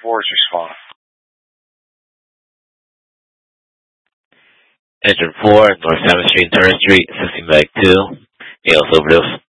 4 is respond. Engine 4, North 7th Street, Turner Street, 16 Bag 2. Gales Overdose.